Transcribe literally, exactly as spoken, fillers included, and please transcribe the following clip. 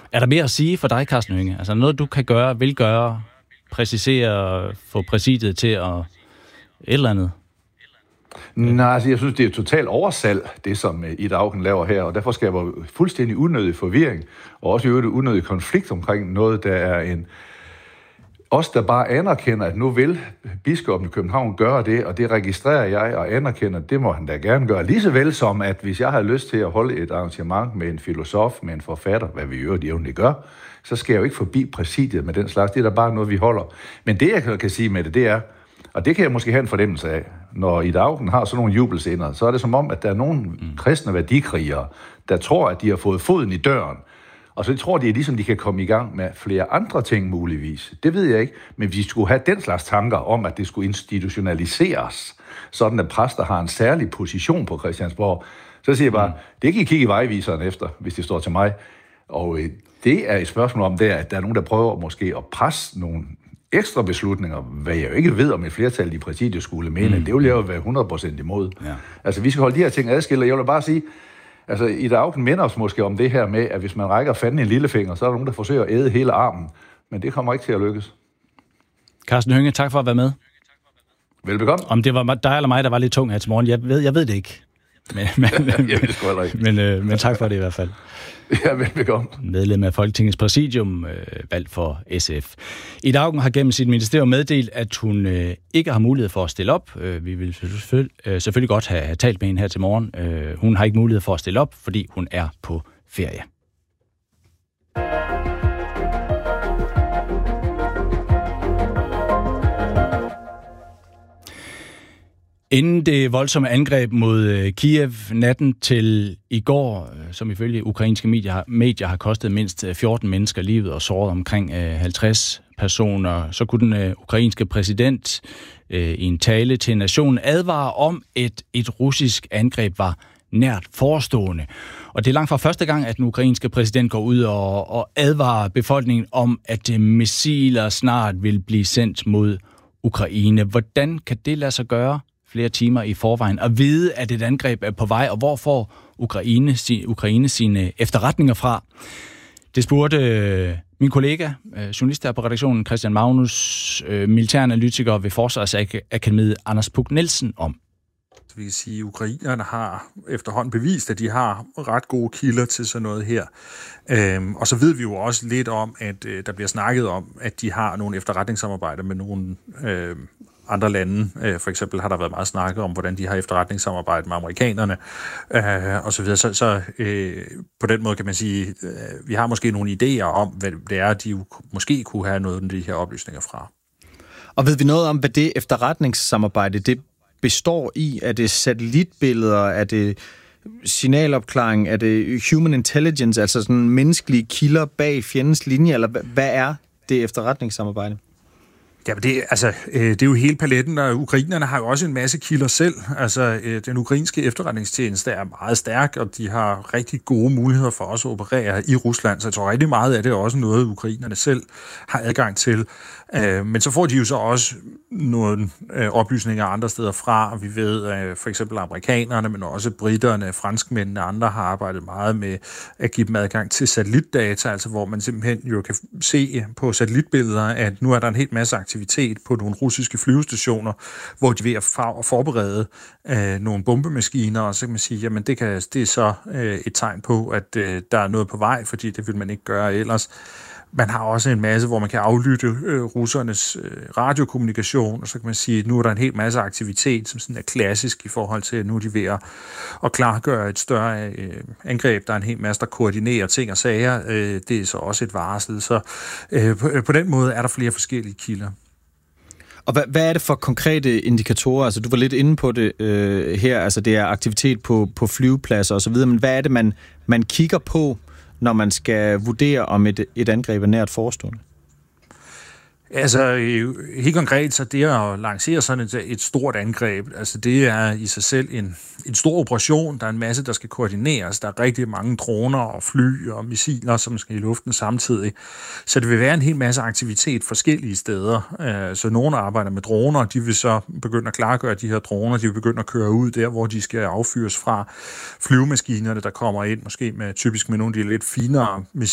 Er der mere at sige for dig, Karsten Hønge? Altså noget, du kan gøre, vil gøre, præcisere, få præsidiet til at et eller andet? Nej, altså jeg synes, det er totalt oversalg, det som Ida Auken laver her, og derfor skaber fuldstændig unødig forvirring, og også en unødig konflikt omkring noget, der er en... Os, der bare anerkender, at nu vil biskoppen i København gøre det, og det registrerer jeg og anerkender, det må han da gerne gøre. Lige så vel som, at hvis jeg har lyst til at holde et arrangement med en filosof, med en forfatter, hvad vi jo jævnligt gør, så skal jeg jo ikke forbi præsidiet med den slags. Det er da bare noget, vi holder. Men det, jeg kan sige med det, det er, og det kan jeg måske have en fornemmelse af, når Ida Auken har sådan nogle jubelscener, så er det som om, at der er nogle mm. kristne værdikrigere, der tror, at de har fået foden i døren, og så tror de, at ligesom de kan komme i gang med flere andre ting muligvis. Det ved jeg ikke, men vi skulle have den slags tanker om, at det skulle institutionaliseres, sådan at præster har en særlig position på Christiansborg. Så siger jeg bare, mm. det kan I kigge i vejviseren efter, hvis det står til mig. Og øh, det er et spørgsmål om, der, at der er nogen, der prøver måske at presse nogle ekstra beslutninger, hvad jeg jo ikke ved, om et flertal i præsidiet skulle mene. Mm. Det vil jeg jo være hundrede procent imod. Ja. Altså, vi skal holde de her ting adskilt, og jeg vil bare sige, altså, Ida Auken minder os måske om det her med, at hvis man rækker fanden en lillefinger, så er der nogen, der forsøger at æde hele armen. Men det kommer ikke til at lykkes. Karsten Hønge, tak for at være med. Velbekomme. Om det var dig eller mig, der var lidt tung her til morgen, jeg ved, jeg ved det ikke. Men, men, jeg ved det sgu heller ikke. Men, øh, men tak for det i hvert fald. Ja, velbekomme. Medlem af Folketingets præsidium, øh, valgt for S F. Ida Auken har gennem sit ministerium meddelt, at hun øh, ikke har mulighed for at stille op. Øh, vi vil selvfølgelig, øh, selvfølgelig godt have, have talt med hende her til morgen. Øh, hun har ikke mulighed for at stille op, fordi hun er på ferie. Inden det voldsomme angreb mod Kiev natten til i går, som ifølge ukrainske medier, medier har kostet mindst fjorten mennesker livet og såret omkring halvtreds personer, så kunne den ukrainske præsident i en tale til nationen advare om, at et russisk angreb var nært forestående. Og det er langt fra første gang, at den ukrainske præsident går ud og, og advarer befolkningen om, at missiler snart vil blive sendt mod Ukraine. Hvordan kan det lade sig gøre flere timer i forvejen, og vide, at et angreb er på vej, og hvor får Ukraine, Ukraine sine efterretninger fra? Det spurgte min kollega, journalist her på redaktionen, Christian Magnus, militæranalytiker ved Forsvarsakademiet, Anders Puk Nielsen, om. Vi kan sige, at ukrainerne har efterhånden bevist, at de har ret gode kilder til sådan noget her. Øhm, og så ved vi jo også lidt om, at øh, der bliver snakket om, at de har nogle efterretningssamarbejder med nogle øh, andre lande. Øh, for eksempel har der været meget snakket om, hvordan de har efterretningssamarbejde med amerikanerne øh, og så videre. Så, så øh, på den måde kan man sige, øh, vi har måske nogle idéer om, hvad det er, de måske kunne have noget af de her oplysninger fra. Og ved vi noget om, hvad det efterretningssamarbejde, det består i? Er det satellitbilleder? Er det signalopklaring? Er det human intelligence? Altså sådan menneskelige kilder bag fjendens linje? Eller hvad er det efterretningssamarbejde? Ja, det, altså, øh, det er jo hele paletten, og ukrainerne har jo også en masse kilder selv. Altså, øh, den ukrainske efterretningstjeneste er meget stærk, og de har rigtig gode muligheder for også at operere i Rusland, så jeg tror rigtig meget af det er også noget, ukrainerne selv har adgang til. Øh, men så får de jo så også nogle øh, oplysninger andre steder fra. Vi ved øh, for eksempel amerikanerne, men også britterne, franskmændene og andre har arbejdet meget med at give dem adgang til satellitdata, altså hvor man simpelthen jo kan se på satellitbilleder, at nu er der en helt masse aktivitet på nogle russiske flyvestationer, hvor de er ved at forberede øh, nogle bombemaskiner, og så kan man sige, jamen det, kan, det er så øh, et tegn på, at øh, der er noget på vej, fordi det vil man ikke gøre ellers. Man har også en masse, hvor man kan aflytte øh, russernes øh, radiokommunikation, og så kan man sige, at nu er der en hel masse aktivitet, som sådan er klassisk i forhold til, at nu er de ved at, at klargøre et større øh, angreb. Der er en hel masse, der koordinerer ting og sager. Øh, det er så også et varsel. Så øh, på, på den måde er der flere forskellige kilder. Og hvad, hvad er det for konkrete indikatorer? Altså, du var lidt inde på det øh, her, altså det er aktivitet på, på flyvepladser og så videre, men hvad er det, man, man kigger på, når man skal vurdere, om et, et angreb er nært forestående? Altså, helt konkret, så det at lancere sådan et, et stort angreb, altså det er i sig selv en, en stor operation. Der er en masse, der skal koordineres. Der er rigtig mange droner og fly og missiler, som skal i luften samtidig. Så det vil være en hel masse aktivitet forskellige steder. Så nogle arbejder med droner, de vil så begynde at klargøre de her droner. De vil begynde at køre ud der, hvor de skal affyres fra. Flyvemaskinerne, der kommer ind, måske med typisk med nogle af de lidt finere